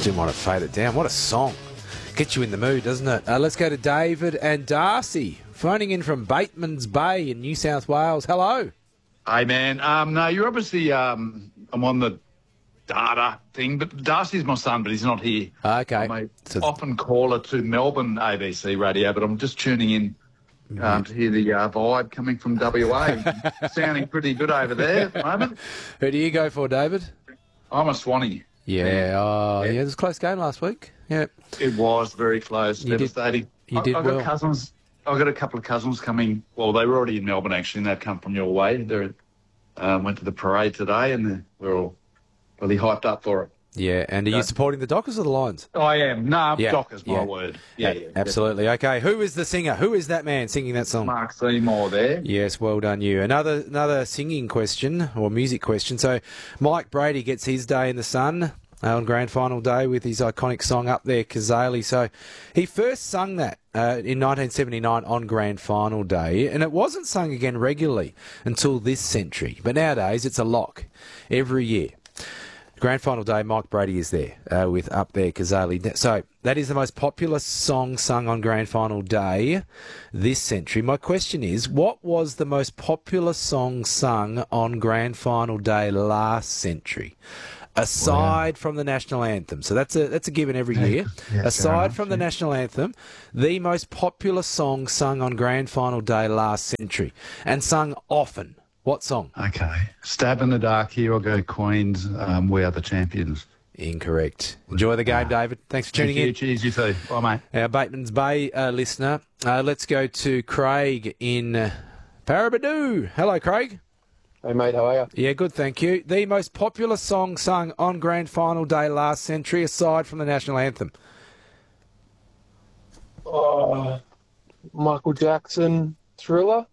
Didn't want to fade it down. What a song. Gets you in the mood, doesn't it? Let's go to David and Darcy, phoning in from Bateman's Bay in New South Wales. Hello. Hey, man. No, you're obviously... I'm on the data thing, but Darcy's my son, but he's not here. Okay. I'm a often caller to Melbourne ABC radio, but I'm just tuning in to hear the vibe coming from WA. Sounding pretty good over there at the moment. Who do you go for, David? I'm a Swanee. Yeah, it was a close game last week. Yeah, it was very close, devastating. You did I've well. got cousins. I've got a couple of cousins coming. Well, they were already in Melbourne actually, and they've come from your way. They went to the parade today, and we're all really hyped up for it. Yeah, and are you supporting the Dockers or the Lions? I am. No, Dockers, my word. Yeah, absolutely. Okay, who is the singer? Who is that man singing that song? Mark Seymour there. Yes, well done you. Another singing question or music question. So Mike Brady gets his day in the sun on grand final day with his iconic song Up There, Kazali. So he first sung that in 1979 on grand final day, and it wasn't sung again regularly until this century. But nowadays it's a lock every year. Grand final day, Mike Brady is there with Up There, Kazali. So that is the most popular song sung on grand final day this century. My question is, what was the most popular song sung on grand final day last century? Aside from the national anthem. So that's a given every year. Yeah, Aside from the national anthem, the most popular song sung on grand final day last century and sung often. What song? Okay. Stab in the dark here. I'll go Queen's We Are the Champions. Incorrect. Enjoy the game, David. Thanks for tuning in. Cheers, you too. Bye, mate. Our Bateman's Bay listener. Let's go to Craig in Parabadoo. Hello, Craig. Hey, mate, how are you? Yeah, good, thank you. The most popular song sung on grand final day last century, aside from the national anthem. Michael Jackson, Thriller?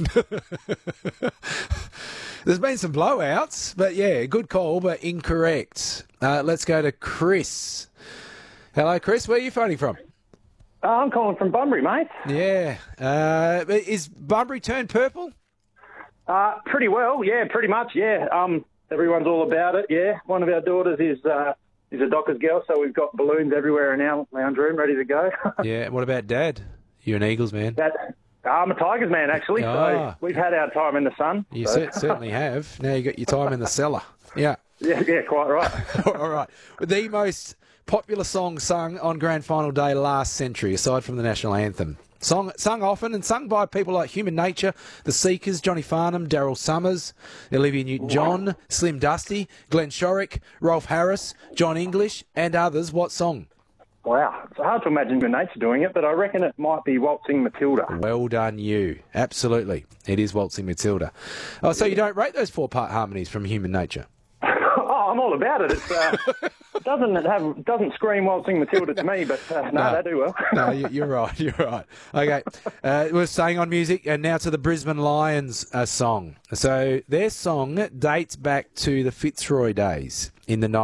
There's been some blowouts, but yeah, good call, but incorrect. Let's go to Chris. Hello, Chris. Where are you phoning from? I'm calling from Bunbury, mate. Yeah. Is Bunbury turned purple? Pretty well, yeah, pretty much, yeah. Everyone's all about it, yeah. One of our daughters is a Dockers girl, so we've got balloons everywhere in our lounge room ready to go. Yeah. What about Dad? You're an Eagles man. I'm a Tigers man, actually, so we've had our time in the sun. You certainly have. Now you got your time in the cellar. Yeah. Yeah, quite right. All right. The most popular song sung on grand final day last century, aside from the national anthem. Sung often and sung by people like Human Nature, The Seekers, Johnny Farnham, Daryl Summers, Olivia Newton-John, Slim Dusty, Glenn Shorrock, Rolf Harris, John English, and others. What song? Wow, it's hard to imagine Human Nature doing it, but I reckon it might be Waltzing Matilda. Well done, you. Absolutely. It is Waltzing Matilda. Oh, so you don't rate those four-part harmonies from Human Nature? Oh, I'm all about it. It doesn't scream Waltzing Matilda to me, but no, they do well. No, you're right. You're right. Okay, we're staying on music, and now to the Brisbane Lions song. So their song dates back to the Fitzroy days in the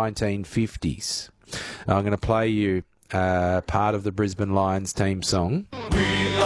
1950s. I'm going to play you part of the Brisbane Lions team song.